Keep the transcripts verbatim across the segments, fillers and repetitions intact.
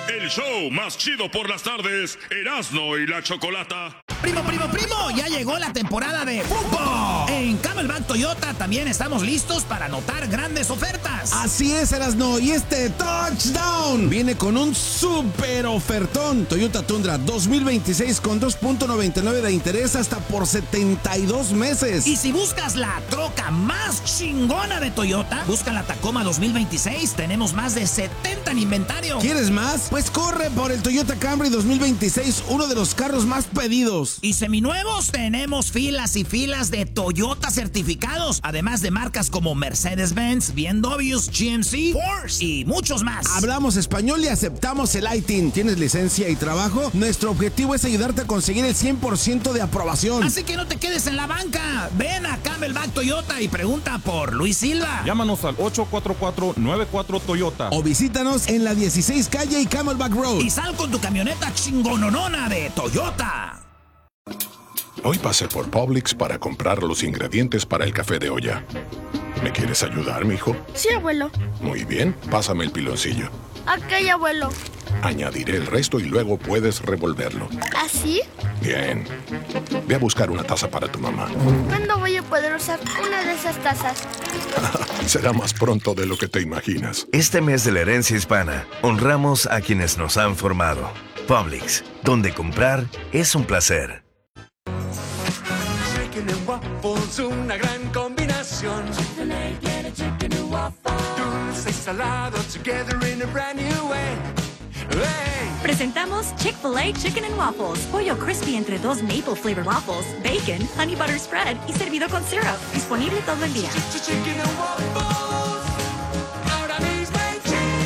El show más chido por las tardes, Erasmo y la Chocolata. Primo, primo, primo, ya llegó la temporada de fútbol. En Camelback Toyota también estamos listos para anotar grandes ofertas. Así es, Erasno, y este touchdown viene con un super ofertón. Toyota Tundra dos mil veintiséis con dos punto noventa y nueve de interés hasta por setenta y dos meses. Y si buscas la troca más chingona de Toyota, busca la Tacoma dos mil veintiséis. Tenemos más de setenta en inventario. ¿Quieres más? Pues corre por el Toyota Camry dos mil veintiséis, uno de los carros más pedidos. Y seminuevos, tenemos filas y filas de Toyota certificados, además de marcas como Mercedes-Benz, B M W, G M C, Porsche y muchos más. Hablamos español y aceptamos el I T I N. ¿Tienes licencia y trabajo? Nuestro objetivo es ayudarte a conseguir el cien por ciento de aprobación. Así que no te quedes en la banca. Ven a Camelback Toyota y pregunta por Luis Silva. Llámanos al ocho cuatro cuatro nueve cuatro Toyota. O visítanos en la dieciséis calle y Camelback Road. Y sal con tu camioneta chingononona de Toyota. Hoy pasé por Publix para comprar los ingredientes para el café de olla. ¿Me quieres ayudar, mijo? Sí, abuelo. Muy bien, pásame el piloncillo. Ok, abuelo. Añadiré el resto y luego puedes revolverlo. ¿Así? Bien. Ve a buscar una taza para tu mamá. ¿Cuándo voy a poder usar una de esas tazas? Será más pronto de lo que te imaginas. Este mes de la herencia hispana, honramos a quienes nos han formado. Publix, donde comprar es un placer. Chicken and waffles, una gran combinación. Chick-fil-A tiene chicken and waffles. Dulce y salado together in a brand new way. Hey. Presentamos Chick-fil-A Chicken and Waffles. Pollo crispy entre dos maple flavor waffles, bacon, honey butter spread y servido con syrup. Disponible todo el día. Chicken and waffles. Ahora mismo en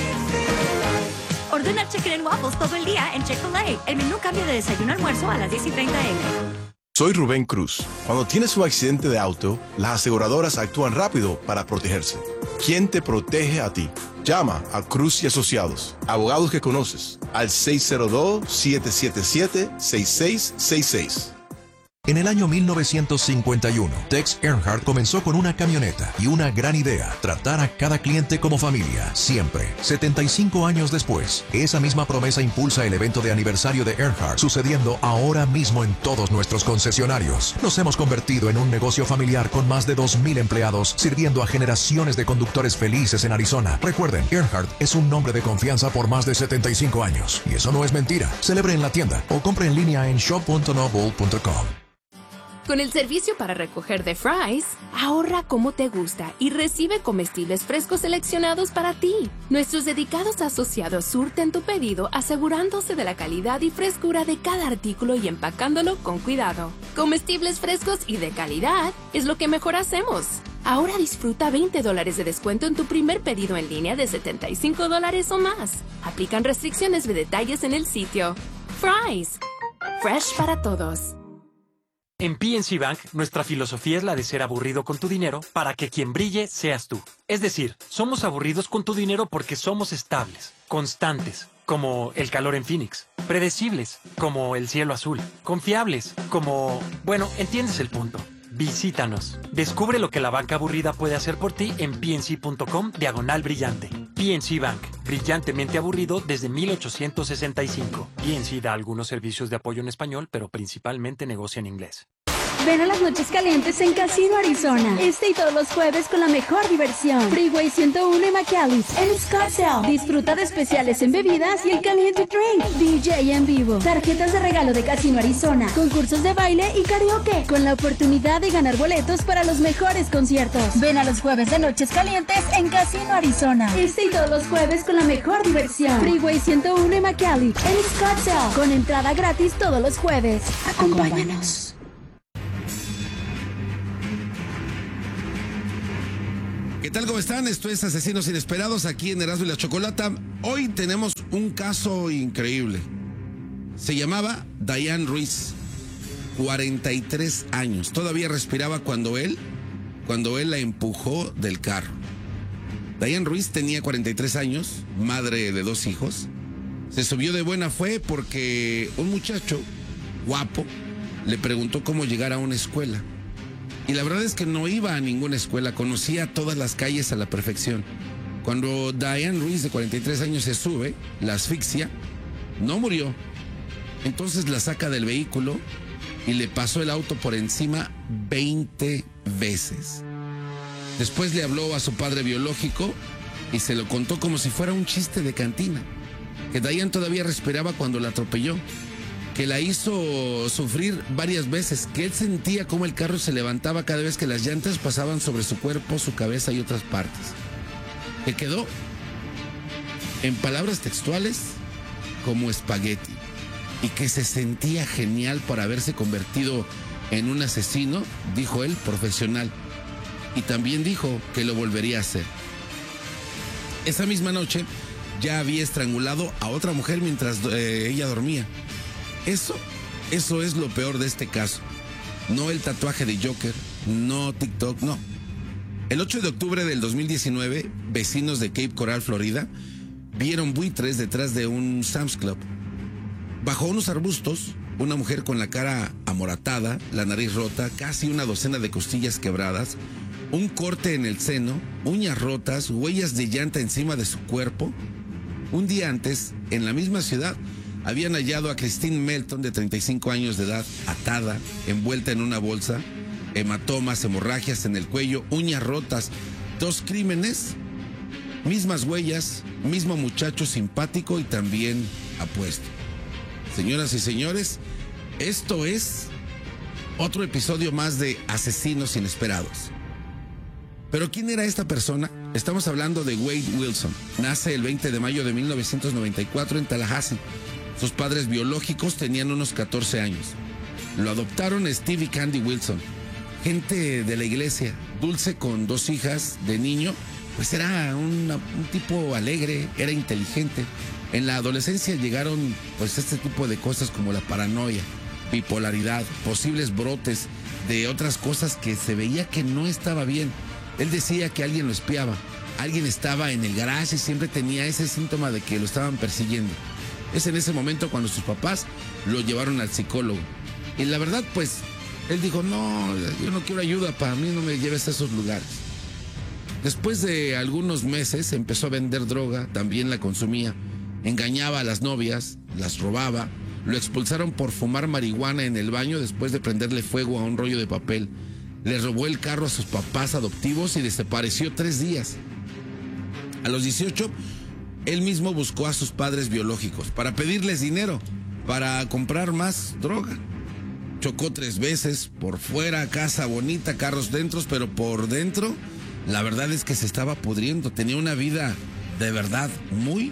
Chick-fil-A. Ordena Chicken and Waffles todo el día en Chick-fil-A. El menú cambia de desayuno a almuerzo a las diez y treinta eme. Soy Rubén Cruz. Cuando tienes un accidente de auto, las aseguradoras actúan rápido para protegerse. ¿Quién te protege a ti? Llama a Cruz y Asociados, abogados que conoces, al seis cero dos, siete siete siete, seis seis seis seis. En el año mil novecientos cincuenta y uno, Tex Earnhardt comenzó con una camioneta y una gran idea: tratar a cada cliente como familia, siempre. setenta y cinco años después, esa misma promesa impulsa el evento de aniversario de Earnhardt, sucediendo ahora mismo en todos nuestros concesionarios. Nos hemos convertido en un negocio familiar con más de dos mil empleados, sirviendo a generaciones de conductores felices en Arizona. Recuerden, Earnhardt es un nombre de confianza por más de setenta y cinco años. Y eso no es mentira. Celebre en la tienda o compre en línea en shop punto noble punto com. Con el servicio para recoger de Fry's, ahorra como te gusta y recibe comestibles frescos seleccionados para ti. Nuestros dedicados asociados surten tu pedido asegurándose de la calidad y frescura de cada artículo y empacándolo con cuidado. Comestibles frescos y de calidad es lo que mejor hacemos. Ahora disfruta veinte dólares de descuento en tu primer pedido en línea de setenta y cinco dólares o más. Aplican restricciones de detalles en el sitio. Fry's. Fresh para todos. En P N C Bank, nuestra filosofía es la de ser aburrido con tu dinero para que quien brille seas tú. Es decir, somos aburridos con tu dinero porque somos estables, constantes, como el calor en Phoenix, predecibles, como el cielo azul, confiables, como... Bueno, entiendes el punto. Visítanos. Descubre lo que la banca aburrida puede hacer por ti en pnc.com diagonal brillante. P N C Bank, brillantemente aburrido desde mil ochocientos sesenta y cinco. P N C da algunos servicios de apoyo en español, pero principalmente negocia en inglés. Ven a las noches calientes en Casino Arizona. Este y todos los jueves con la mejor diversión. Freeway ciento uno y McAllis en Scottsdale. Disfruta de especiales en bebidas y el caliente drink. D J en vivo. Tarjetas de regalo de Casino Arizona. Concursos de baile y karaoke. Con la oportunidad de ganar boletos para los mejores conciertos. Ven a los jueves de noches calientes en Casino Arizona. Este y todos los jueves con la mejor diversión. Freeway ciento uno y McAllis en Scottsdale. Con entrada gratis todos los jueves. Acompáñanos. ¿Qué tal? ¿Cómo están? Esto es Asesinos Inesperados aquí en Erasmo y la Chocolata. Hoy tenemos un caso increíble. Se llamaba Diane Ruiz, cuarenta y tres años. Todavía respiraba cuando él, cuando él la empujó del carro. Diane Ruiz tenía cuarenta y tres años, madre de dos hijos. Se subió de buena fe porque un muchacho guapo le preguntó cómo llegar a una escuela. Y la verdad es que no iba a ninguna escuela, conocía todas las calles a la perfección. Cuando Diane Ruiz, de cuarenta y tres años, se sube, la asfixia, no murió. Entonces la saca del vehículo y le pasó el auto por encima veinte veces. Después le habló a su padre biológico y se lo contó como si fuera un chiste de cantina. Que Diane todavía respiraba cuando la atropelló. Que la hizo sufrir varias veces. Que él sentía como el carro se levantaba cada vez que las llantas pasaban sobre su cuerpo, su cabeza y otras partes. Que quedó, en palabras textuales, como espagueti. Y que se sentía genial por haberse convertido en un asesino, dijo él, profesional. Y también dijo que lo volvería a hacer. Esa misma noche ya había estrangulado a otra mujer mientras eh, ella dormía. Eso, eso es lo peor de este caso. No el tatuaje de Joker, no TikTok, no. El ocho de octubre del dos mil diecinueve, vecinos de Cape Coral, Florida, vieron buitres detrás de un Sam's Club. Bajo unos arbustos, una mujer con la cara amoratada, la nariz rota, casi una docena de costillas quebradas, un corte en el seno, uñas rotas, huellas de llanta encima de su cuerpo. Un día antes, en la misma ciudad, habían hallado a Christine Melton, de treinta y cinco años de edad, atada, envuelta en una bolsa, hematomas, hemorragias en el cuello, uñas rotas, dos crímenes, mismas huellas, mismo muchacho simpático y también apuesto. Señoras y señores, esto es otro episodio más de Asesinos Inesperados. ¿Pero quién era esta persona? Estamos hablando de Wade Wilson. Nace el veinte de mayo de mil novecientos noventa y cuatro en Tallahassee. Sus padres biológicos tenían unos catorce años. Lo adoptaron Steve y Candy Wilson. Gente de la iglesia, dulce con dos hijas de niño, pues era una, un tipo alegre, era inteligente. En la adolescencia llegaron pues este tipo de cosas como la paranoia, bipolaridad, posibles brotes de otras cosas que se veía que no estaba bien. Él decía que alguien lo espiaba, alguien estaba en el garage y siempre tenía ese síntoma de que lo estaban persiguiendo. Es en ese momento cuando sus papás lo llevaron al psicólogo. Y la verdad, pues, él dijo, no, yo no quiero ayuda, para mí no me lleves a esos lugares. Después de algunos meses empezó a vender droga, también la consumía. Engañaba a las novias, las robaba. Lo expulsaron por fumar marihuana en el baño después de prenderle fuego a un rollo de papel. Le robó el carro a sus papás adoptivos y desapareció tres días. A los dieciocho, él mismo buscó a sus padres biológicos para pedirles dinero para comprar más droga. Chocó tres veces, por fuera, casa bonita, carros dentro, pero por dentro, la verdad es que se estaba pudriendo. Tenía una vida de verdad muy,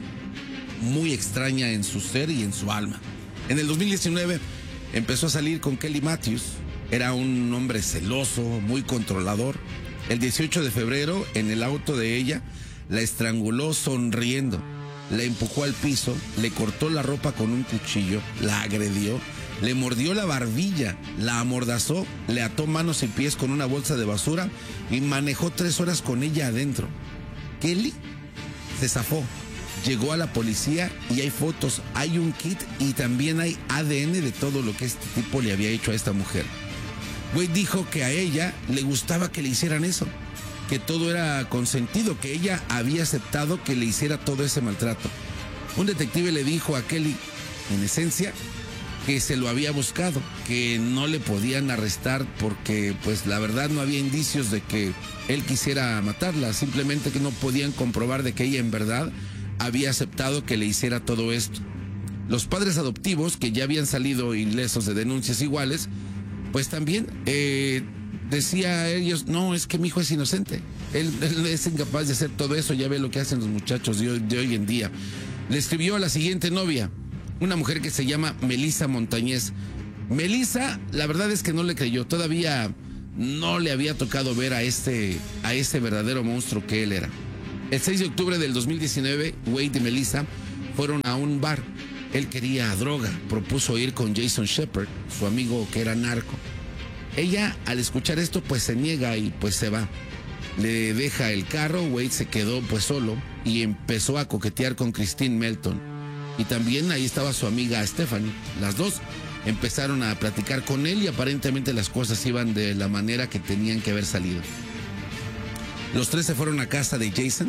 muy extraña en su ser y en su alma. En el dos mil diecinueve empezó a salir con Kelly Matthews. Era un hombre celoso, muy controlador. El dieciocho de febrero, en el auto de ella, la estranguló sonriendo. La empujó al piso, le cortó la ropa con un cuchillo, la agredió, le mordió la barbilla, la amordazó, le ató manos y pies con una bolsa de basura y manejó tres horas con ella adentro. Kelly se zafó. Llegó a la policía y hay fotos, hay un kit y también hay A D N de todo lo que este tipo le había hecho a esta mujer. Wade dijo que a ella le gustaba que le hicieran eso, que todo era consentido, que ella había aceptado que le hiciera todo ese maltrato. Un detective le dijo a Kelly, en esencia, que se lo había buscado, que no le podían arrestar porque pues la verdad no había indicios de que él quisiera matarla, simplemente que no podían comprobar de que ella en verdad había aceptado que le hiciera todo esto. Los padres adoptivos, que ya habían salido ilesos de denuncias iguales, pues también eh, decía a ellos, no, es que mi hijo es inocente, él, él es incapaz de hacer todo eso, ya ve lo que hacen los muchachos de hoy, de hoy en día. Le escribió a la siguiente novia, una mujer que se llama Melissa Montañez. Melissa, la verdad es que no le creyó, todavía no le había tocado ver a este, a este verdadero monstruo que él era. El seis de octubre del dos mil diecinueve, Wade y Melissa fueron a un bar. Él quería droga, propuso ir con Jason Shepard, su amigo que era narco. Ella, al escuchar esto, pues se niega y pues se va. Le deja el carro, Wade se quedó pues solo y empezó a coquetear con Christine Melton. Y también ahí estaba su amiga Stephanie. Las dos empezaron a platicar con él y aparentemente las cosas iban de la manera que tenían que haber salido. Los tres se fueron a casa de Jason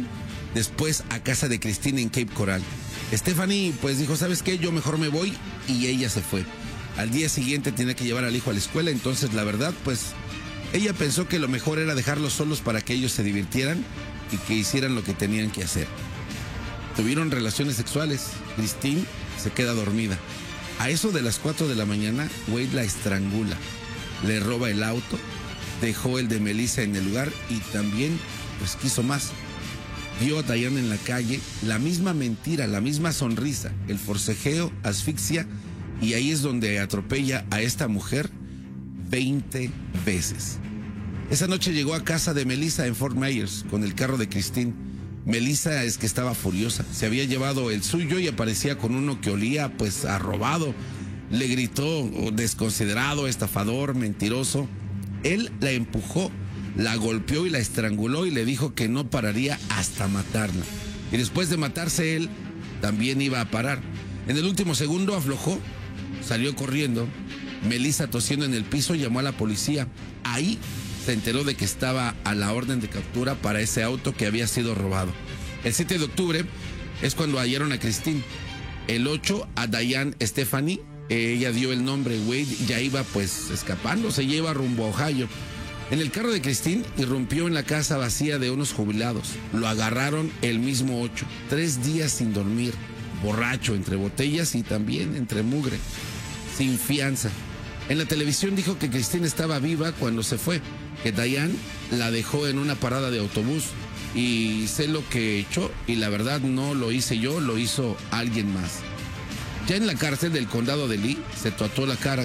después a casa de Christine en Cape Coral. Stephanie pues dijo, ¿sabes qué? Yo mejor me voy, y ella se fue. Al día siguiente tenía que llevar al hijo a la escuela, entonces la verdad pues ella pensó que lo mejor era dejarlos solos para que ellos se divirtieran y que hicieran lo que tenían que hacer. Tuvieron relaciones sexuales. Christine se queda dormida. A eso de las cuatro de la mañana, Wade la estrangula, le roba el auto, dejó el de Melissa en el lugar y también pues quiso más. Vio a Diane en la calle, la misma mentira, la misma sonrisa, el forcejeo, asfixia, y ahí es donde atropella a esta mujer veinte veces. Esa noche llegó a casa de Melissa en Fort Myers con el carro de Christine. Melissa es que estaba furiosa, se había llevado el suyo y aparecía con uno que olía pues a robado. Le gritó desconsiderado, estafador, mentiroso. Él la empujó, la golpeó y la estranguló y le dijo que no pararía hasta matarla. Y después de matarse él, también iba a parar. En el último segundo aflojó, salió corriendo. Melissa, tosiendo en el piso, llamó a la policía. Ahí se enteró de que estaba a la orden de captura para ese auto que había sido robado. El siete de octubre es cuando hallaron a Christine. El ocho a Diane Stephanie, eh, ella dio el nombre. Wade ya iba pues escapando, se lleva rumbo a Ohio. En el carro de Christine irrumpió en la casa vacía de unos jubilados. Lo agarraron el mismo ocho, tres días sin dormir, borracho, entre botellas y también entre mugre, sin fianza. En la televisión dijo que Christine estaba viva cuando se fue, que Diane la dejó en una parada de autobús y sé lo que echó y la verdad no lo hice yo, lo hizo alguien más. Ya en la cárcel del condado de Lee se tatuó la cara,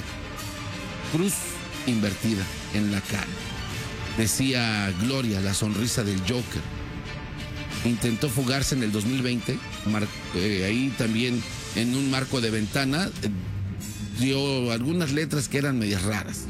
cruz invertida en la cara. Decía Gloria, la sonrisa del Joker. Intentó fugarse en el dos mil veinte, mar, eh, ahí también en un marco de ventana, eh, dio algunas letras que eran medias raras.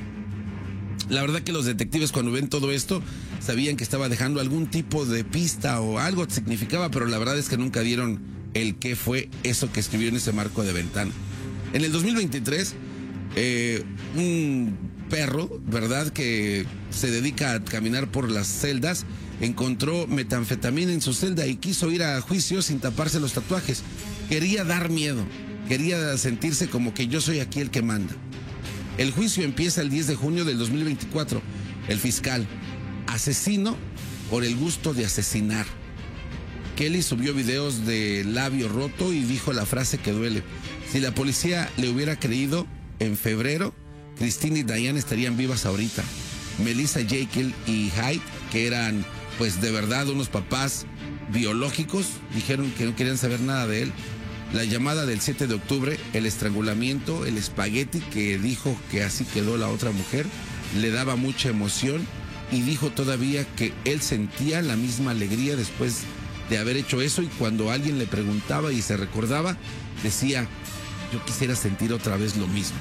La verdad que los detectives cuando ven todo esto sabían que estaba dejando algún tipo de pista o algo que significaba, pero la verdad es que nunca dieron el qué fue eso que escribió en ese marco de ventana. En el dos mil veintitrés, eh, un perro, ¿verdad?, que se dedica a caminar por las celdas, encontró metanfetamina en su celda y quiso ir a juicio sin taparse los tatuajes. Quería dar miedo, quería sentirse como que yo soy aquí el que manda. El juicio empieza el diez de junio del dos mil veinticuatro. El fiscal, asesino por el gusto de asesinar. Kelly subió videos de labio roto y dijo la frase que duele. Si la policía le hubiera creído en febrero, Christine y Diane estarían vivas ahorita. Melissa, Jekyll y Hyde, que eran pues de verdad unos papás biológicos, dijeron que no querían saber nada de él. La llamada del siete de octubre, el estrangulamiento, el espagueti que dijo que así quedó la otra mujer, le daba mucha emoción y dijo todavía que él sentía la misma alegría después de haber hecho eso y cuando alguien le preguntaba y se recordaba, decía, yo quisiera sentir otra vez lo mismo.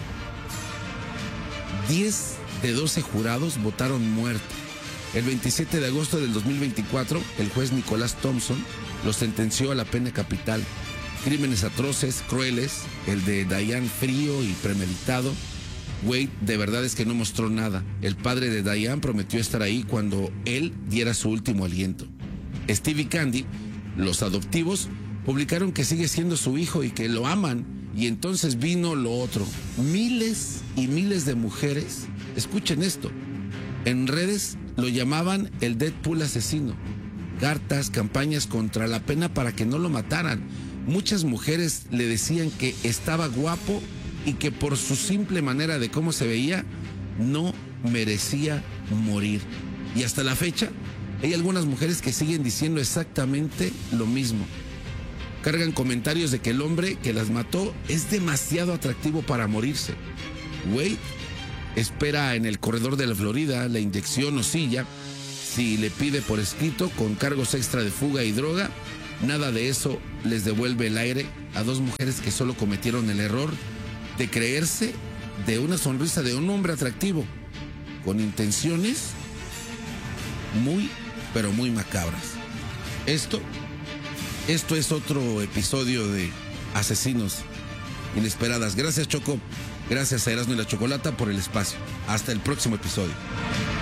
diez de doce jurados votaron muerte. El veintisiete de agosto del dos mil veinticuatro, el juez Nicolás Thompson lo sentenció a la pena capital. Crímenes atroces, crueles, el de Diane frío y premeditado. Wade de verdad es que no mostró nada. El padre de Diane prometió estar ahí cuando él diera su último aliento. Steve y Candy, los adoptivos, publicaron que sigue siendo su hijo y que lo aman. Y entonces vino lo otro. Miles y miles de mujeres, escuchen esto, en redes lo llamaban el Deadpool asesino. Cartas, campañas contra la pena para que no lo mataran. Muchas mujeres le decían que estaba guapo y que por su simple manera de cómo se veía, no merecía morir. Y hasta la fecha, hay algunas mujeres que siguen diciendo exactamente lo mismo. Cargan comentarios de que el hombre que las mató es demasiado atractivo para morirse. Wade espera en el corredor de la Florida la inyección o silla. Si le pide por escrito con cargos extra de fuga y droga, nada de eso les devuelve el aire a dos mujeres que solo cometieron el error de creerse de una sonrisa de un hombre atractivo, con intenciones muy, pero muy macabras. Esto, esto es otro episodio de Asesinos Inesperadas. Gracias, Choco. Gracias a Erasmo y la Chocolata por el espacio. Hasta el próximo episodio.